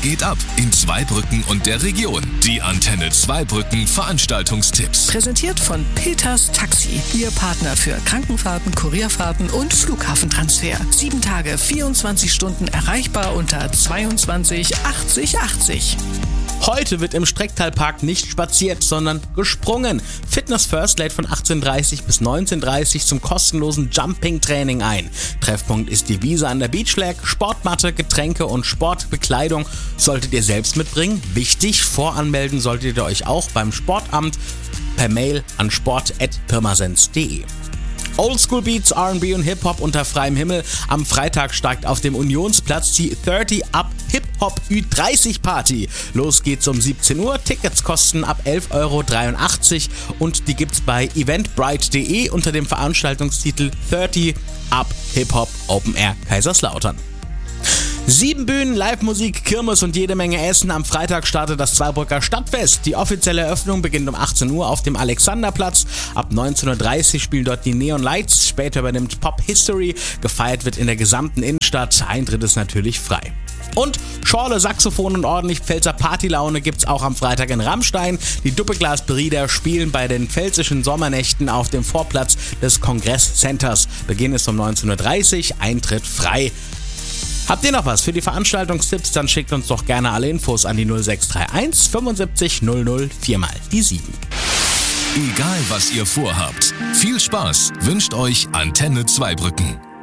geht ab in Zweibrücken und der Region? Die Antenne Zweibrücken Veranstaltungstipps. Präsentiert von Peters Taxi. Ihr Partner für Krankenfahrten, Kurierfahrten und Flughafentransfer. 7 Tage, 24 Stunden erreichbar unter 22 80 80. Heute wird im Strecktalpark nicht spaziert, sondern gesprungen. Fitness First lädt von 18:30 bis 19:30 zum kostenlosen Jumping-Training ein. Treffpunkt ist die Wiese an der Beach Lag. Sportmatte, Getränke und Sportbekleidung solltet ihr selbst mitbringen. Wichtig, voranmelden solltet ihr euch auch beim Sportamt per Mail an sport@pirmasens.de. Oldschool Beats, R&B und Hip-Hop unter freiem Himmel. Am Freitag steigt auf dem Unionsplatz die 30 Up Hip-Hop Ü30 Party. Los geht's um 17 Uhr. Tickets kosten ab 11,83 € und die gibt's bei eventbrite.de unter dem Veranstaltungstitel 30 Up Hip-Hop Open Air Kaiserslautern. 7 Bühnen, Live-Musik, Kirmes und jede Menge Essen. Am Freitag startet das Zweibrücker Stadtfest. Die offizielle Eröffnung beginnt um 18 Uhr auf dem Alexanderplatz. Ab 19:30 Uhr spielen dort die Neon Lights. Später übernimmt Pop History. Gefeiert wird in der gesamten Innenstadt. Eintritt ist natürlich frei. Und Schorle, Saxophon und ordentlich Pfälzer Partylaune gibt's auch am Freitag in Rammstein. Die Doppelglas-Brüder spielen bei den pfälzischen Sommernächten auf dem Vorplatz des Kongress-Centers. Beginn ist um 19:30 Uhr. Eintritt frei. Habt ihr noch was für die Veranstaltungstipps? Dann schickt uns doch gerne alle Infos an die 0631 75 00 4x7. Egal was ihr vorhabt, viel Spaß wünscht euch Antenne Zweibrücken.